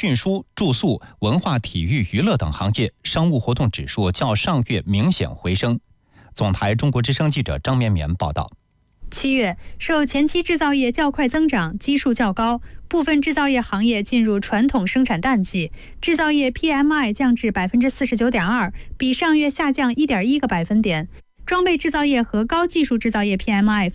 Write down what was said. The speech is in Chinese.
运输、住宿、文化体育娱乐等行业商务活动指数较上月明显回升。总台中国之声记者张绵绵报道。 7月，受前期制造业较快增长、基数较高，部分制造业行业进入传统生产淡季，制造业 PMI 降至 49.2%， 比上月下降 1.1个百分点。装备制造业和高技术制造业 PMI